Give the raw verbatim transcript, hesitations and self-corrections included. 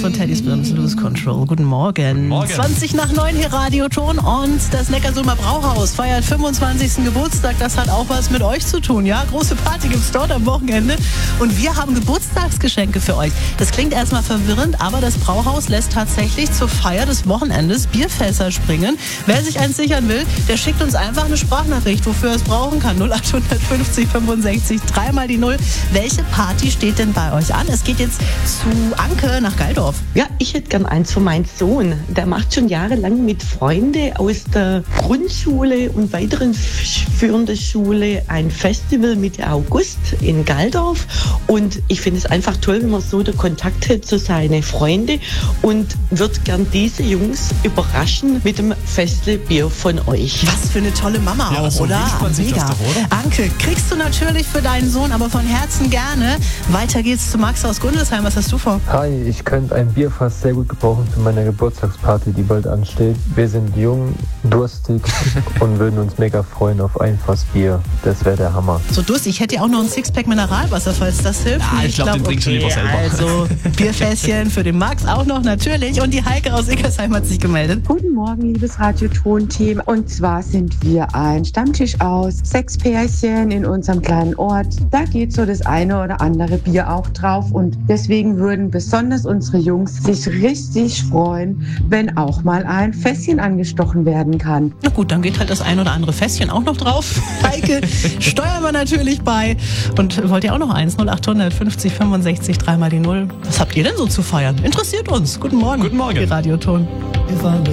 von Teddy Swims, Lose Control. Guten Morgen. Morgen. zwanzig nach neun hier Radioton und das Neckarsulmer Brauhaus feiert fünfundzwanzigsten Geburtstag. Das hat auch was mit euch zu tun, ja? Große Party gibt's dort am Wochenende und wir haben Geburtstagsgeschenke für euch. Das klingt erstmal verwirrend, aber das Brauhaus lässt tatsächlich zur Feier des Wochenendes Bierfässer springen. Wer sich eins sichern will, der schickt uns einfach eine Sprachnachricht, wofür er es brauchen kann. null acht fünfzig fünfundsechzig, dreimal die Null. Welche Party steht denn bei euch an? Es geht jetzt zu Anke nach Geildorf. Ja, ich hätte gern eins für meinen Sohn. Der macht schon jahrelang mit Freunden aus der Grundschule und weiteren führenden Schule ein Festival Mitte August in Geildorf. Und ich finde es einfach toll, wenn man so den Kontakt hat zu seinen Freunden und würde gern diese Jungs überraschen mit dem Festlebier von euch. Was für eine tolle Mama Ja, auch, so oder? wünscht man sich das Mega. doch, oder? Anke, kriegst du natürlich für deinen Sohn, aber von Herzen gerne. Weiter geht's zu Max aus Gundelsheim. Was hast du vor? Hi, ich könnte ein Bierfass sehr gut gebrauchen für meine Geburtstagsparty, die bald ansteht. Wir sind jung, durstig und würden uns mega freuen auf ein Fass Bier. Das wäre der Hammer. So durstig. Ich hätte ja auch noch ein Sixpack Mineralwasser, falls das hilft. Ja, ich glaub, den trinkst du lieber selber. Also Bierfässchen für den Max auch noch natürlich. Und die Heike aus Ickersheim hat sich gemeldet. Guten Morgen, liebes Radioton-Team. Und zwar sind wir ein Stammtisch aus sechs Pärchen in unserem kleinen Ort. Da geht so das eine oder andere Bier auch drauf. Und deswegen würden besonders unsere Jungs sich richtig freuen, wenn auch mal ein Fässchen angestochen werden kann. Na gut, dann geht halt das ein oder andere Fässchen auch noch drauf. Heike, steuern wir natürlich bei. Und wollt ihr auch noch eins? null acht fünfzig fünfundsechzig, dreimal die Null. Was habt ihr denn so zu feiern? Interessiert uns. Guten Morgen. Guten Morgen. Die Radioton.